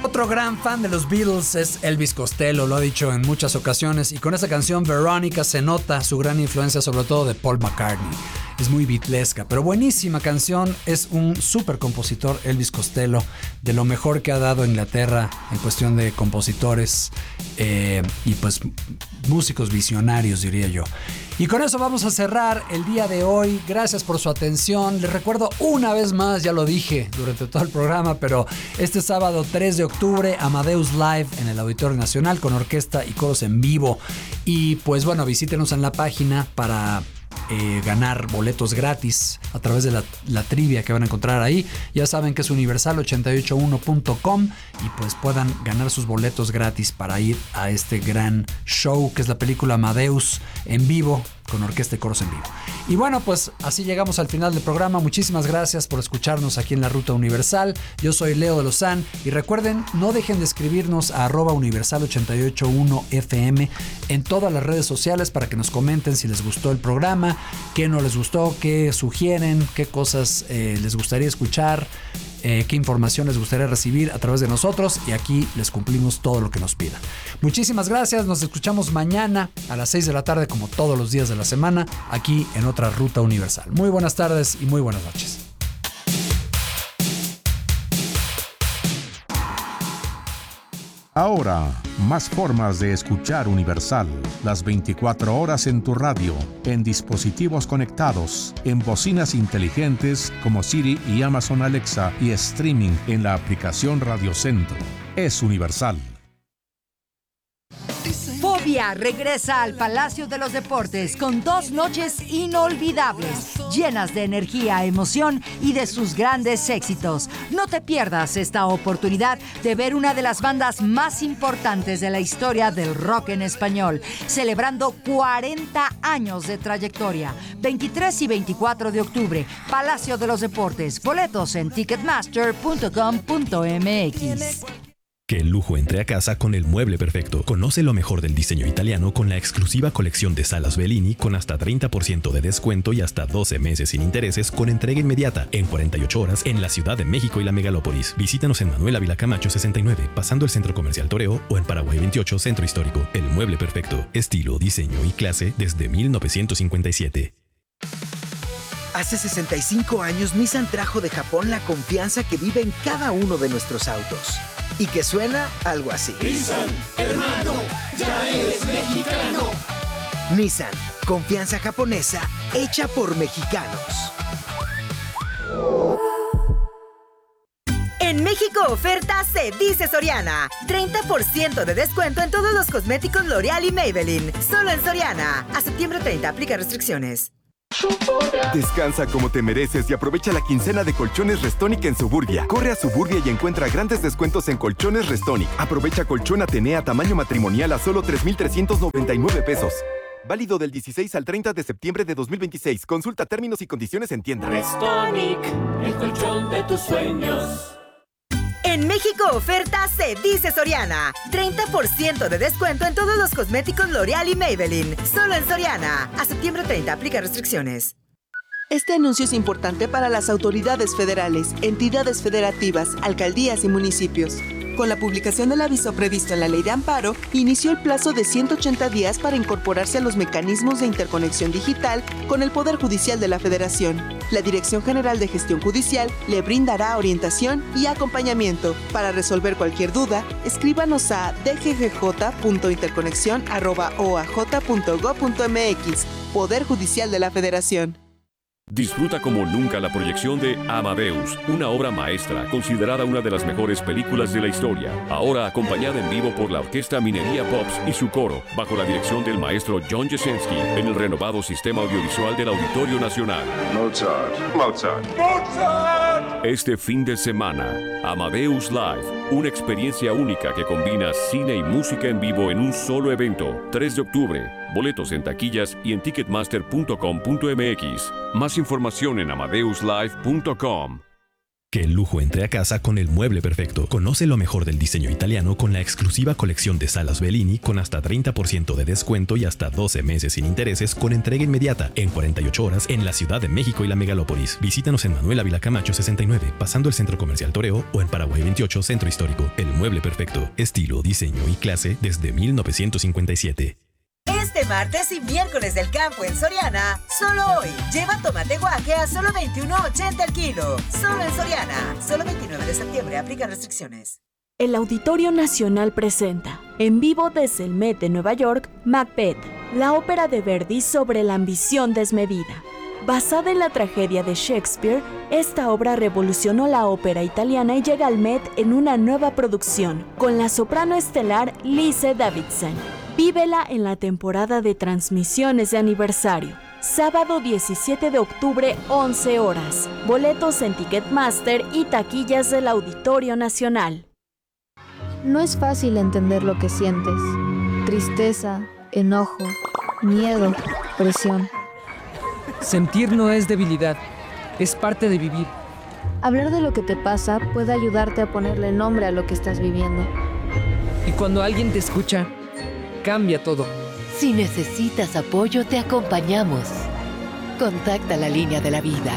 Otro gran fan de los Beatles es Elvis Costello, lo ha dicho en muchas ocasiones, y con esa canción Veronica se nota su gran influencia, sobre todo de Paul McCartney. Es muy beatlesca, pero buenísima canción. Es un súper compositor, Elvis Costello, de lo mejor que ha dado Inglaterra en cuestión de compositores y pues músicos visionarios, diría yo. Y con eso vamos a cerrar el día de hoy. Gracias por su atención. Les recuerdo una vez más, ya lo dije durante todo el programa, pero este sábado 3 de octubre, Amadeus Live en el Auditorio Nacional con orquesta y coros en vivo. Y pues bueno, visítenos en la página para ganar boletos gratis a través de la trivia que van a encontrar ahí. Ya saben que es universal881.com y pues puedan ganar sus boletos gratis para ir a este gran show que es la película Amadeus en vivo con orquesta y coros en vivo. Y bueno, pues así llegamos al final del programa. Muchísimas gracias por escucharnos aquí en La Ruta Universal. Yo soy Leo de Lozán y recuerden, no dejen de escribirnos a @universal881fm en todas las redes sociales para que nos comenten si les gustó el programa, qué no les gustó, qué sugieren, qué cosas les gustaría escuchar, qué información les gustaría recibir a través de nosotros, y aquí les cumplimos todo lo que nos pidan. Muchísimas gracias, nos escuchamos mañana a las 6 de la tarde como todos los días de la semana aquí en otra Ruta Universal. Muy buenas tardes y muy buenas noches. Ahora, más formas de escuchar Universal. Las 24 horas en tu radio, en dispositivos conectados, en bocinas inteligentes como Siri y Amazon Alexa, y streaming en la aplicación Radio Centro. Es Universal. Fobia regresa al Palacio de los Deportes con 2 noches inolvidables, llenas de energía, emoción y de sus grandes éxitos. No te pierdas esta oportunidad de ver una de las bandas más importantes de la historia del rock en español, celebrando 40 años de trayectoria. 23 y 24 de octubre, Palacio de los Deportes. Boletos en ticketmaster.com.mx. Que el lujo entre a casa con el mueble perfecto. Conoce lo mejor del diseño italiano con la exclusiva colección de salas Bellini con hasta 30% de descuento y hasta 12 meses sin intereses con entrega inmediata en 48 horas en la Ciudad de México y la Megalópolis. Visítanos en Manuel Ávila Camacho 69, pasando el Centro Comercial Toreo, o en Paraguay 28, Centro Histórico. El mueble perfecto. Estilo, diseño y clase desde 1957. Hace 65 años Nissan trajo de Japón la confianza que vive en cada uno de nuestros autos. Y que suena algo así. Nissan, hermano, ya eres mexicano. Nissan, confianza japonesa hecha por mexicanos. En México oferta se dice Soriana. 30% de descuento en todos los cosméticos L'Oreal y Maybelline. Solo en Soriana. A septiembre 30 aplica restricciones. Descansa como te mereces y aprovecha la quincena de Colchones Restonic en Suburbia. Corre a Suburbia y encuentra grandes descuentos en Colchones Restonic. Aprovecha colchón Atenea tamaño matrimonial a solo 3,399 pesos. Válido del 16 al 30 de septiembre de 2026. Consulta términos y condiciones en tienda. Restonic, el colchón de tus sueños. En México oferta se dice Soriana. 30% de descuento en todos los cosméticos L'Oreal y Maybelline. Solo en Soriana. A septiembre 30 aplica restricciones. Este anuncio es importante para las autoridades federales, entidades federativas, alcaldías y municipios. Con la publicación del aviso previsto en la Ley de Amparo, inició el plazo de 180 días para incorporarse a los mecanismos de interconexión digital con el Poder Judicial de la Federación. La Dirección General de Gestión Judicial le brindará orientación y acompañamiento. Para resolver cualquier duda, escríbanos a dggj.interconexión@oaj.gov.mx. Poder Judicial de la Federación. Disfruta como nunca la proyección de Amadeus, una obra maestra considerada una de las mejores películas de la historia. Ahora acompañada en vivo por la Orquesta Minería Pops y su coro, bajo la dirección del maestro John Jasenski, en el renovado sistema audiovisual del Auditorio Nacional. Mozart. Este fin de semana, Amadeus Live, una experiencia única que combina cine y música en vivo en un solo evento. 3 de octubre, boletos en taquillas y en ticketmaster.com.mx. Más información en amadeuslive.com. Que el lujo entre a casa con el mueble perfecto. Conoce lo mejor del diseño italiano con la exclusiva colección de salas Bellini con hasta 30% de descuento y hasta 12 meses sin intereses con entrega inmediata en 48 horas en la Ciudad de México y la Megalópolis. Visítanos en Manuel Ávila Camacho 69, pasando el Centro Comercial Toreo, o en Paraguay 28, Centro Histórico. El mueble perfecto. Estilo, diseño y clase desde 1957. Este martes y miércoles del campo en Soriana, solo hoy, lleva tomate guaje a solo $21.80 el kilo. Solo en Soriana. Solo 29 de septiembre. Aplican restricciones. El Auditorio Nacional presenta, en vivo desde el Met de Nueva York, Macbeth, la ópera de Verdi sobre la ambición desmedida. Basada en la tragedia de Shakespeare, esta obra revolucionó la ópera italiana y llega al Met en una nueva producción, con la soprano estelar Lise Davidson. Vívela en la temporada de transmisiones de aniversario. Sábado 17 de octubre, 11 horas. Boletos en Ticketmaster y taquillas del Auditorio Nacional. No es fácil entender lo que sientes. Tristeza, enojo, miedo, presión. Sentir no es debilidad, es parte de vivir. Hablar de lo que te pasa puede ayudarte a ponerle nombre a lo que estás viviendo. Y cuando alguien te escucha, cambia todo. Si necesitas apoyo, te acompañamos. Contacta la línea de la vida.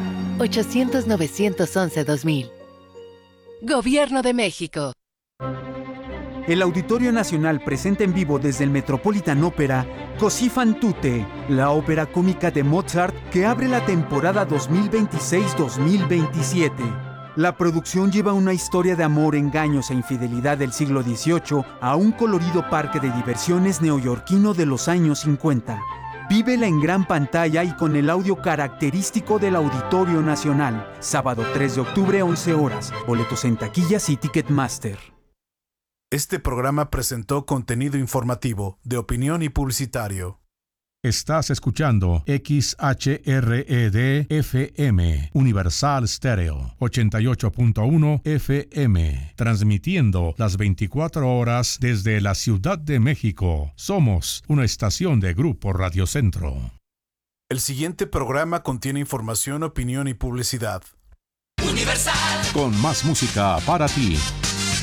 800-911-2000. Gobierno de México. El Auditorio Nacional presenta en vivo desde el Metropolitan Opera Così fan tutte, la ópera cómica de Mozart que abre la temporada 2026-2027. La producción lleva una historia de amor, engaños e infidelidad del siglo XVIII a un colorido parque de diversiones neoyorquino de los años 50. Vívela en gran pantalla y con el audio característico del Auditorio Nacional. Sábado 3 de octubre, 11 horas. Boletos en taquillas y Ticketmaster. Este programa presentó contenido informativo, de opinión y publicitario. Estás escuchando XHRED-FM, Universal Stereo, 88.1 FM, transmitiendo las 24 horas desde la Ciudad de México. Somos una estación de Grupo Radio Centro. El siguiente programa contiene información, opinión y publicidad. Universal. Con más música para ti.